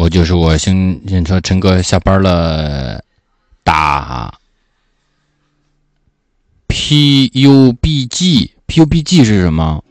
就是我先说陈哥下班了，打 PUBG 是什么？